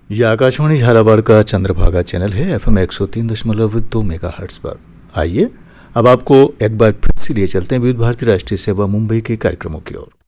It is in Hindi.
ये आकाशवाणी झालावाड़ का चंद्रभागा चैनल है FM 103.2 मेगाहर्ट्ज पर। आइए अब आपको एक बार फिर से लिए चलते हैं विविध भारती राष्ट्रीय सेवा मुंबई के कार्यक्रमों की ओर।